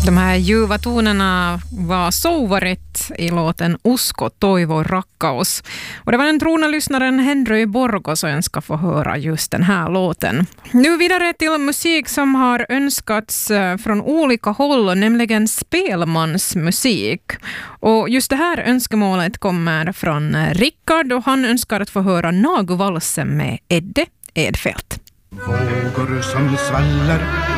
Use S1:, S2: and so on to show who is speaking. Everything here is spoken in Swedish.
S1: De här ljuva tonerna var sovaret i låten Usko, toivo, rakkaus. Och det var den trogna lyssnaren Henry Borgo som önskade få höra just den här låten. Nu vidare till musik som har önskats från olika håll, nämligen spelmansmusik. Och just det här önskemålet kommer från Rickard och han önskar att få höra Nagovalsen med Edde Edfeldt.
S2: Vågor som svallar